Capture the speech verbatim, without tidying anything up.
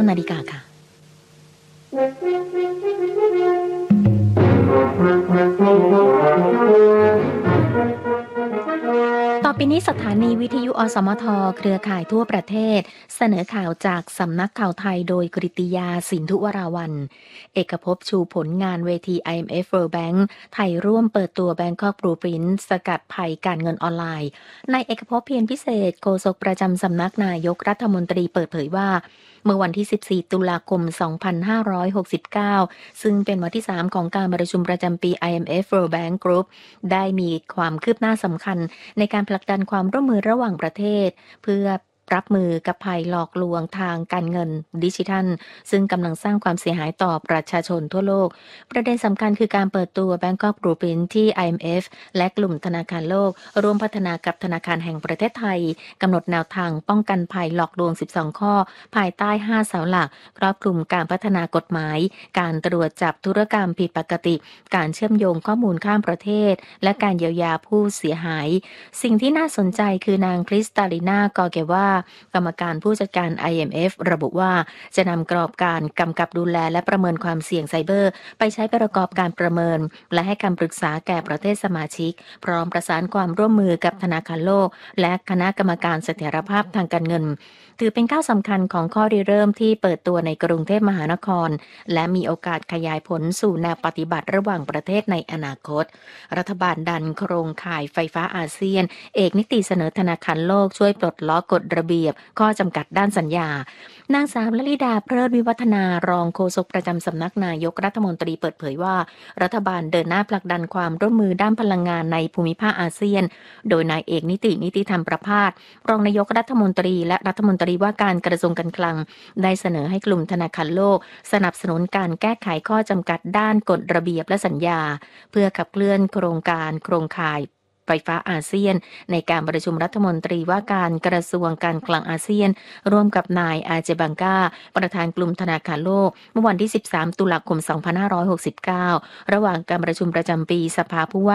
นาฬิกาค่ะต่อไปนี้สถานีวิทยุอสมทเครือข่ายทั่วประเทศเสนอข่าวจากสำนักข่าวไทยโดยกฤติยาสินธุวราวัลย์เอกภพชูผลงานเวที ไอ เอ็ม เอฟ World Bank ไทยร่วมเปิดตัว Bangkok Blueprint สกัดภัยการเงินออนไลน์นายเอกภพเพียรพิเศษโฆษกประจำสำนักนายกรัฐมนตรีเปิดเผยว่าเมื่อวันที่สิบสี่ตุลาคมสองพันห้าร้อยหกสิบเก้าซึ่งเป็นวันที่สามของการประชุมประจำปี ไอ เอ็ม เอฟ World Bank Group ได้มีความคืบหน้าสำคัญในการผลักดันความร่วมมือระหว่างประเทศเพื่อรับมือกับภัยหลอกลวงทางการเงินดิจิทัลซึ่งกำลังสร้างความเสียหายต่อประชาชนทั่วโลกประเด็นสำคัญคือการเปิดตัว Bangkok Blueprint ที่ ไอ เอ็ม เอฟ และกลุ่มธนาคารโลกร่วมพัฒนากับธนาคารแห่งประเทศไทยกำหนดแนวทางป้องกันภัยหลอกลวงสิบสองข้อภายใต้ห้าเสาหลักครอบคลุมการพัฒนากฎหมายการตรวจจับธุรกรรมผิดปกติการเชื่อมโยงข้อมูลข้ามประเทศและการเยียวยาผู้เสียหายสิ่งที่น่าสนใจคือนางคริสตาลิน่ากอเกว่ากรรมการผู้จัดการ ไอ เอ็ม เอฟ ระบุว่าจะนำกรอบการกำกับดูแลและประเมินความเสี่ยงไซเบอร์ไปใช้ประกอบการประเมินและให้คำปรึกษาแก่ประเทศสมาชิกพร้อมประสานความร่วมมือกับธนาคารโลกและคณะกรรมการเสถียรภาพทางการเงินถือเป็นก้าวสำคัญของข้อริเริ่มที่เปิดตัวในกรุงเทพมหานครและมีโอกาสขยายผลสู่แนวปฏิบัติระหว่างประเทศในอนาคตรัฐบาลดันโครงข่ายไฟฟ้าอาเซียนเอกนิติเสนอธนาคารโลกช่วยปลดล็อกกฎระเบียบข้อจำกัดด้านสัญญานางสาวลลิดาเพลิดวิวัฒนารองโฆษกประจำสำนักนายกรัฐมนตรีเปิดเผยว่ารัฐบาลเดินหน้าผลักดันความร่วมมือด้านพลังงานในภูมิภาคอาเซียนโดยนายเอกนิตินิติธรรมประภาสรองนายกรัฐมนตรีและรัฐมนตรีว่าการกระทรวงการคลังได้เสนอให้กลุ่มธนาคารโลกสนับสนุนการแก้ไขข้อจำกัดด้านกฎระเบียบและสัญญาเพื่อขับเคลื่อนโครงการโครงข่ายไฟฟ้าอาเซียนในการประชุมรัฐมนตรีว่าการกระทรวงการคลังอาเซียนร่วมกับนายอาเจบังกาประธานกลุ่มธนาคารโลกเมื่อวันที่สิบสามตุลาคมสองพันห้าร้อยหกสิบเก้าระหว่างการประชุมประจำปีสภาผู้ว่า